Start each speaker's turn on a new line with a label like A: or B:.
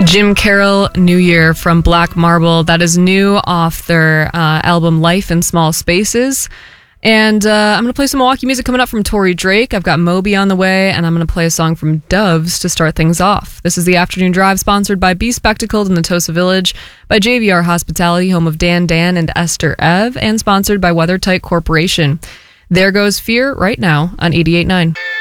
A: Jim Carroll, New Year from Black Marble. That is new off their album Life in Small Spaces. And I'm going to play some Milwaukee music coming up from Tori Drake. I've got Moby on the way, and I'm going to play a song from Doves to start things off. This is the Afternoon Drive, sponsored by Be Spectacled in the Tosa Village, by JVR Hospitality, home of Dan and Esther Ev, and sponsored by WeatherTight Corporation. There Goes Fear right now on 88.9.